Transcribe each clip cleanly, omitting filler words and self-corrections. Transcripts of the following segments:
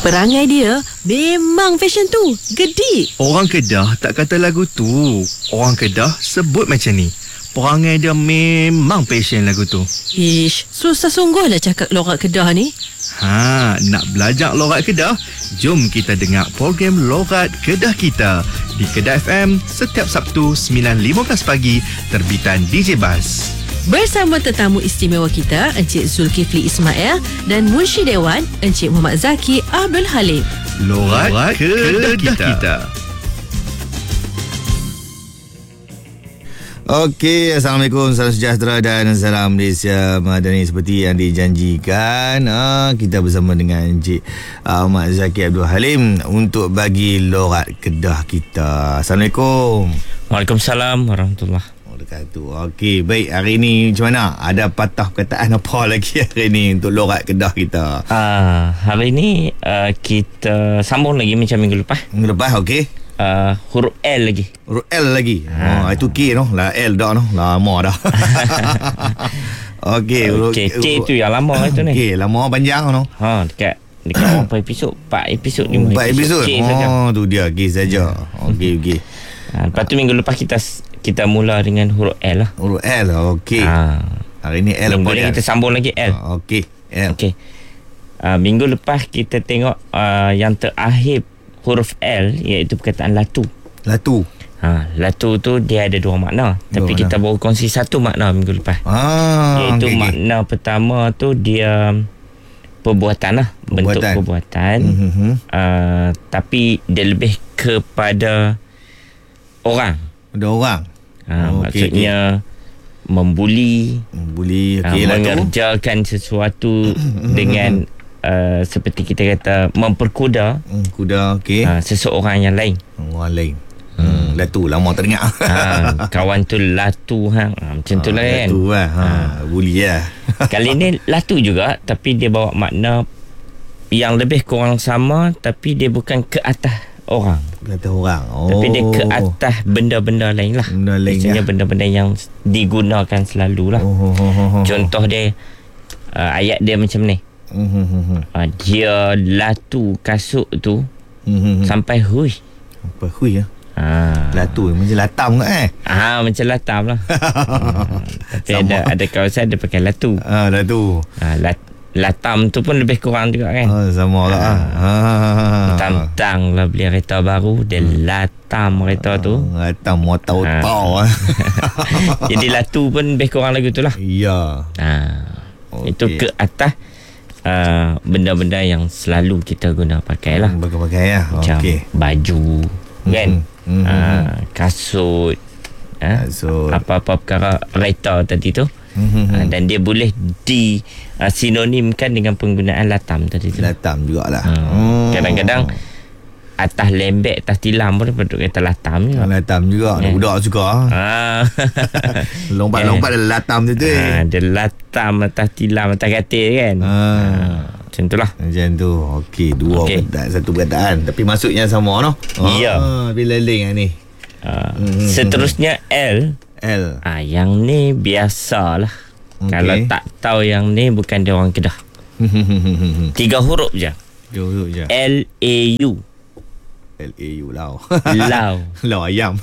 Perangai dia memang fashion tu. Gedik. Orang Kedah tak kata lagu tu. Orang Kedah sebut macam ni. Perangai dia memang passion lagu tu. Ish, susah sungguh lah cakap lorat Kedah ni. Nak belajar lorat Kedah? Jom kita dengar program Lorat Kedah Kita di Kedah FM setiap Sabtu 9.15 pagi terbitan DJ Bas. Bersama tetamu istimewa kita, Encik Zulkifli Ismail dan Munshi Dewan, Encik Muhammad Zaki Abdul Halim. Lorat Kedah Kita. Okey, Assalamualaikum, salam sejahtera dan salam Malaysia Madani. Seperti yang dijanjikan, kita bersama dengan Encik Muhammad Zaki Abdul Halim untuk bagi lorat Kedah kita. Assalamualaikum. Waalaikumsalam warahmatullahi wabarakatuh. Okey, baik, hari ni macam mana? Ada patah perkataan apa lagi hari ni untuk lorat Kedah kita? Hari ni kita sambung lagi macam minggu lepas. Minggu lepas, okey. Huruf L lagi. Huruf L lagi. Itu K noh. Lah L dah noh. Lama dah. Okey, C tu yang lama itu ni. Okey, lama panjang noh. Dekat berapa episod? 4 episod, 5 episod. C saja. Tu dia, K saja. Okey. Lepas tu minggu lepas kita mula dengan huruf L lah. Huruf L, okey. Hari ni L minggu apa ni dia? kita sambung lagi L. Okey, L. Okey. Minggu lepas kita tengok yang terakhir huruf L, iaitu perkataan latu. Latu. Latu tu dia ada dua makna. Tapi kita baru kongsi satu makna minggu lepas. Iaitu makna pertama tu dia perbuatan lah. Bentuk perbuatan. Tapi dia lebih kepada orang. Ada orang. Maksudnya membuli, mengerjakan sesuatu dengan seperti kita kata memperkuda kuda, okey. Seseorang yang lain. Orang lain. Latu, lama tak dengar. Kawan tu latu macam tu lah kan. Latu lah. Buli lah. Kali ni latu juga, tapi dia bawa makna yang lebih kurang sama, tapi dia bukan ke atas orang. Ke atas orang. Tapi dia ke atas benda-benda lain lah. Maksudnya benda-benda yang digunakan selalu lah. Contoh dia, ayat dia macam ni. Dia latu kasut tu sampai hui. Sampai hui ya. Latu macam latam ke macam latam lah. Tapi ada kawasan dia pakai latu. Latu. Latam tu pun lebih kurang juga kan. Sama lah. Tang-tang lah beli kereta baru, dia latam kereta tu. Latam motor-motor. Jadi latu pun lebih kurang lagu tu lah. Ya. Itu ke atas benda-benda yang selalu kita guna pakai lah. Pakai lah. Macam baju kan, kasut, apa-apa perkara kereta tadi tu. Dan dia boleh sinonimkan dengan penggunaan latam tadi tu. Latam jugalah. Kadang-kadang atas lembek, atas tilam pun dia kata latam juga. Latam juga. Budak suka. Lompat-lompat dalam latam tu. Dia latam atas tilam, atas katil kan. Macam tu lah. Macam tu. Okey, dua perkataan, satu perkataan. Tapi maksudnya sama no? Ya. Bila link ni. Seterusnya L. Yang ni biasalah. Kalau tak tahu yang ni, bukan dia orang Kedah. 3 huruf je. L-A-U. L-A-U, Lau. Lau ayam.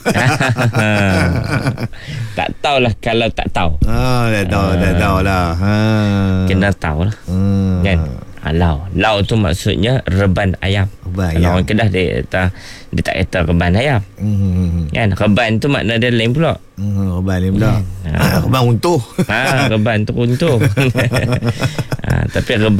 Tak tahulah kalau tak tahu. Tak tahu lah. Kena tahu lah. Kan? Lau tu maksudnya reban ayam. Kalau orang Kedah dia tak kata reban ayam. Kan? Reban tu makna dia lain pula. Reban lain pula. Reban untuh. Reban tu untuh. Tapi reban